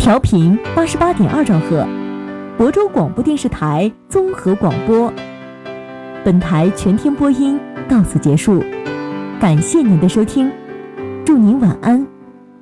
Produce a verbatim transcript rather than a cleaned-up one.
调频八十八点二兆赫，亳州广播电视台综合广播。本台全天播音到此结束，感谢您的收听，祝您晚安。